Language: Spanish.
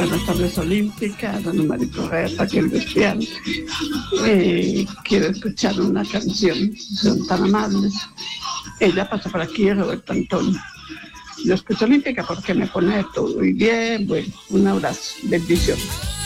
Buenas tardes, Olímpica, don María Correa, Raquel Bestial. Quiero escuchar una canción, son tan amables. Ella pasa por aquí, Roberto Antonio. Yo escucho Olímpica porque me pone todo muy bien. Bueno, un abrazo, bendiciones.